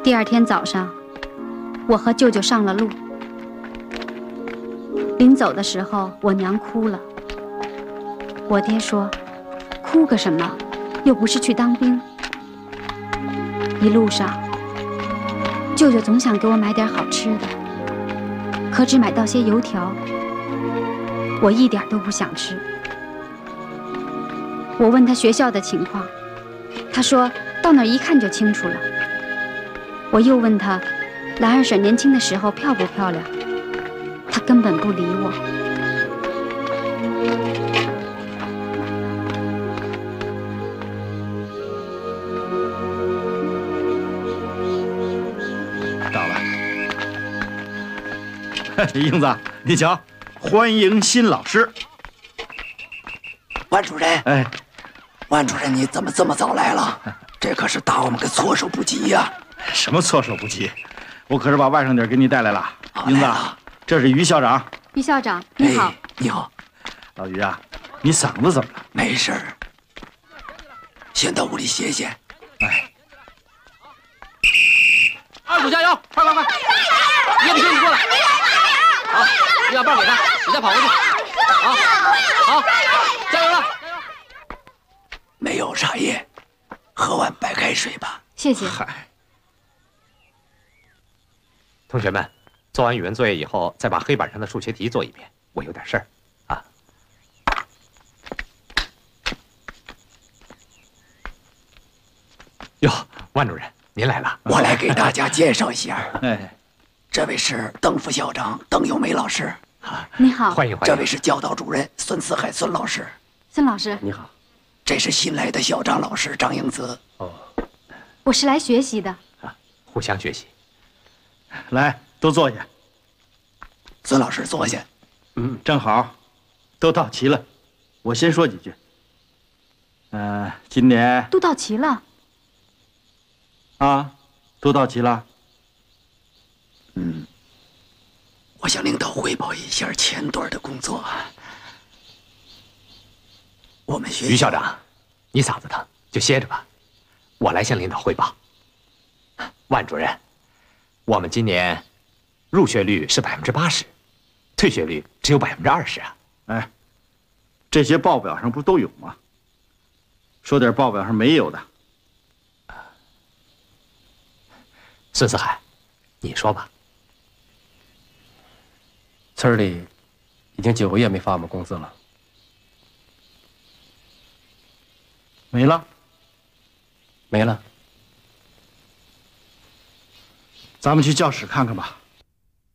第二天早上，我和舅舅上了路。临走的时候，我娘哭了。我爹说：“哭个什么？又不是去当兵。”一路上，舅舅总想给我买点好吃的，可只买到些油条，我一点都不想吃。我问他学校的情况，他说到那儿一看就清楚了。我又问他，兰二婶年轻的时候漂不漂亮，他根本不理我。 到了，英子，你瞧，欢迎新老师。 万主任， 哎， 万主任，你怎么这么早来了？这可是打我们个措手不及呀！ 什么措手不及？我可是把外甥女给你带来了。英子，这是于校长。 于校长，你好。 你好， 老于啊，你嗓子怎么了？ 没事儿，先到屋里歇歇。 哎， 二组加油！快！叶不行，你过来。好，你把棒给他，你再跑过去。好，加油了！ 没有茶叶，喝碗白开水吧。 谢谢。 嗨， 同学们，做完语文作业以后，再把黑板上的数学题做一遍。我有点事儿啊。哟，万主任，您来了。 我来给大家介绍一下， 哎， 这位是邓副校长邓友梅老师， 你好， 欢迎。 这位是教导主任孙四海孙老师， 孙老师。 你好。 这是新来的校长老师张英子。 哦， 我是来学习的。 互相学习。 来，都坐下。 孙老师坐下。 正好，都到齐了。我先说几句。今年都到齐了。 啊，都到齐了。 我向领导汇报一下前段的工作。我们学校， 于校长，你嗓子疼就歇着吧，我来向领导汇报。万主任，我们今年入学率是80%，退学率只有20%啊！ 哎，这些报表上不都有吗？说点报表上没有的。 孙四海，你说吧。 村里已经9个月没发我们工资了。 没了， 没了。 咱们去教室看看吧。